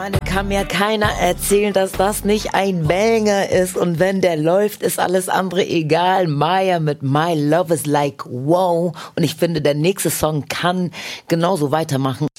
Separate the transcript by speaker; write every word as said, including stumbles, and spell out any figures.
Speaker 1: Meine, kann mir keiner erzählen, dass das nicht ein Banger ist. Und wenn der läuft, ist alles andere egal. Maya mit My Love is Like Wow. Und ich finde, der nächste Song kann genauso weitermachen.